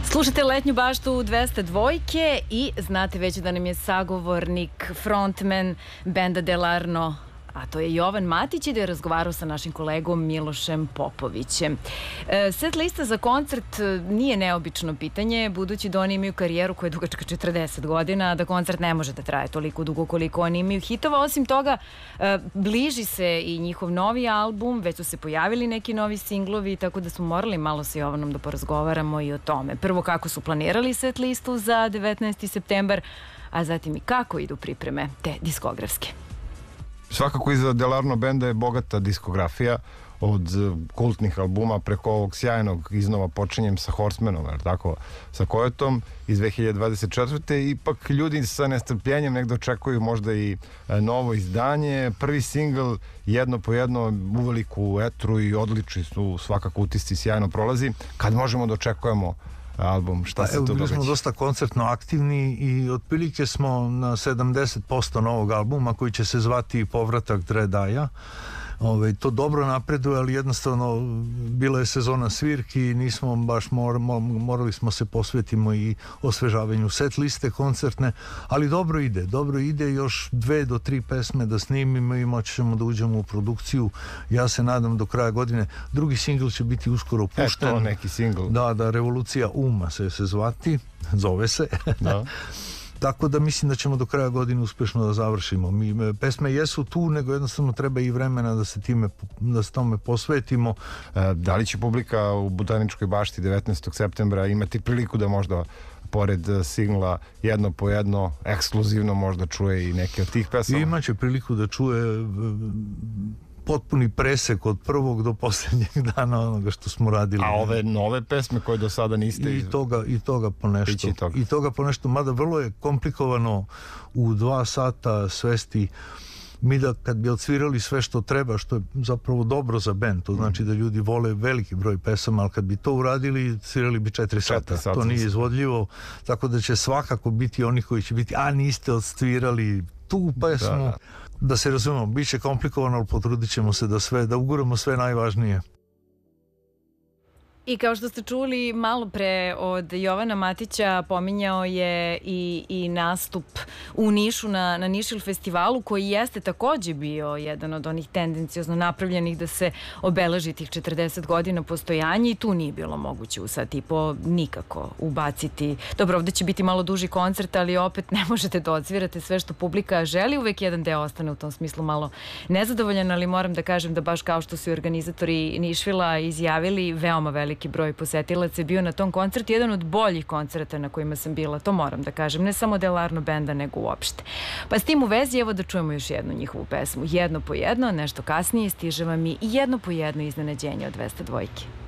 Slušate Letnju baštu 202 i znate već da nam je sagovornik, frontman benda Delarno, a to je Jovan Matić, i da je razgovarao sa našim kolegom Milošem Popovićem. Set lista za koncert nije neobično pitanje, budući da oni imaju karijeru koja je dugačka 40 godina, da koncert ne može da traje toliko dugo koliko oni imaju hitova. Osim toga, bliži se i njihov novi album, već su se pojavili neki novi singlovi, tako da smo morali malo sa Jovanom da porazgovaramo i o tome. Prvo, kako su planirali set listu za 19. septembar, a zatim i kako idu pripreme te diskografske. Svakako iza Delarno benda je bogata diskografija, od kultnih albuma preko ovog sjajnog iznova počinjem sa Horsemanom, tako, sa Kojotom iz 2024. Ipak ljudi sa nestrpljenjem negdje očekuju možda i novo izdanje. Prvi singl jedno po jedno uveliko u etru i odlični su, svakako utisci sjajno prolazi. Kad možemo da očekujemo album, šta se tu događa? Bili smo dosta koncertno aktivni i otprilike smo na 70% novog albuma koji će se zvati Povratak Dread Eye-a. To dobro napreduje, ali jednostavno bila je sezona svirki i nismo baš morali smo se posvetimo i osvežavanju set liste koncertne, ali dobro ide, još 2 do 3 pesme da snimimo i moći ćemo da uđemo u produkciju. Ja se nadam do kraja godine. Drugi singl će biti uskoro pušten. To neki singl. Da, Revolucija uma se zvati, zove se. Da. Tako da mislim da ćemo do kraja godine uspešno da završimo. Pesme jesu tu, nego jednostavno treba i vremena da se tome posvetimo. Da li će publika u Botaničkoj bašti 19. septembra imati priliku da možda pored singla jedno po jedno ekskluzivno možda čuje i neke od tih pesama? Imaće priliku da čuje potpuni presek od prvog do posljednjeg dana onoga što smo radili. A ove nove pesme koje do sada niste... I toga ponešto. Mada vrlo je komplikovano u 2 sata svesti. Mi da kad bi odsvirali sve što treba, što je zapravo dobro za bend, to znači da ljudi vole veliki broj pesama, ali kad bi to uradili, svirali bi 4 sata. To nije izvodljivo, tako da će svakako biti oni koji će biti, a niste odsvirali tu pesmu. Da se razumemo, bit će komplikovano, ali potrudit ćemo se da uguramo sve najvažnije. I kao što ste čuli malo pre od Jovana Matića, pominjao je i nastup u Nišu na Nišil festivalu, koji jeste takođe bio jedan od onih tendencijozno napravljenih da se obeleži tih 40 godina postojanja, i tu nije bilo moguće u sat i po nikako ubaciti. Dobro, ovde će biti malo duži koncert, ali opet ne možete da odsvirate sve što publika želi. Uvek jedan deo ostane u tom smislu malo nezadovoljan, ali moram da kažem da baš kao što su i organizatori Nišvila izjavili, veoma veliki broj posetilaca je bio na tom koncertu, jedan od boljih koncerta na kojima sam bila, to moram da kažem, ne samo Delarno benda, nego uopšte. Pa s tim u vezi, evo da čujemo još jednu njihovu pesmu, jedno po jedno, nešto kasnije stiže vam i jedno po jedno iznenađenje od 202.